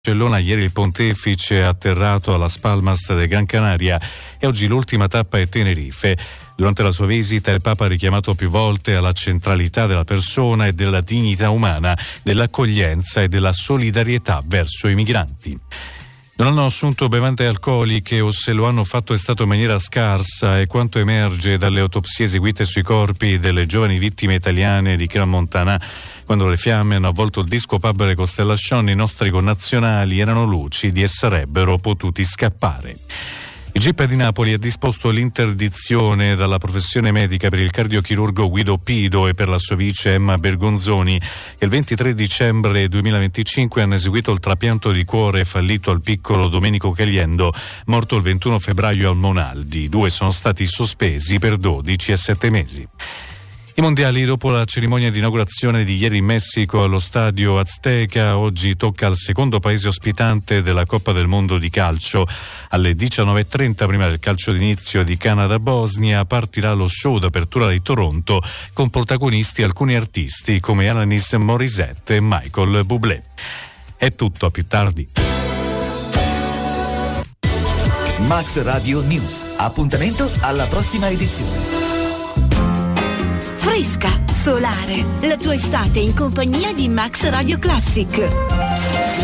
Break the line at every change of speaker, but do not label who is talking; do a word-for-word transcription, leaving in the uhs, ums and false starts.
Barcellona. Ieri il pontefice è atterrato alla Las Palmas de Gran Canaria e oggi l'ultima tappa è Tenerife. Durante la sua visita il Papa ha richiamato più volte alla centralità della persona e della dignità umana, dell'accoglienza e della solidarietà verso i migranti. Non hanno assunto bevande alcoliche o se lo hanno fatto è stato in maniera scarsa, e quanto emerge dalle autopsie eseguite sui corpi delle giovani vittime italiane di Crans Montana. Quando le fiamme hanno avvolto il disco pub Le Constellation, i nostri connazionali erano lucidi e sarebbero potuti scappare. Il G I P di Napoli ha disposto l'interdizione dalla professione medica per il cardiochirurgo Guido Pido e per la sua vice Emma Bergonzoni, che il ventitré dicembre duemilaventicinque hanno eseguito il trapianto di cuore fallito al piccolo Domenico Caliendo, morto il ventuno febbraio al Monaldi. I due sono stati sospesi per dodici e sette mesi. I mondiali, dopo la cerimonia di inaugurazione di ieri in Messico allo stadio Azteca, oggi tocca al secondo paese ospitante della Coppa del Mondo di calcio. Alle diciannove e trenta, prima del calcio d'inizio di Canada-Bosnia, partirà lo show d'apertura di Toronto con protagonisti alcuni artisti come Alanis Morissette e Michael Bublé. È tutto, a più tardi.
Max Radio News. Appuntamento alla prossima edizione.
Fresca, solare, la tua estate in compagnia di Max Radio Classic.